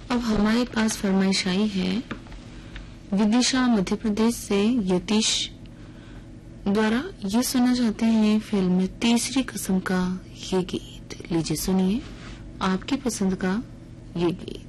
अब हमारे पास फरमाइश आई है विदिशा मध्य प्रदेश से यतीश द्वारा। ये सुनना चाहते हैं फिल्म तीसरी कसम का ये गीत। लीजिए सुनिए आपकी पसंद का ये गीत।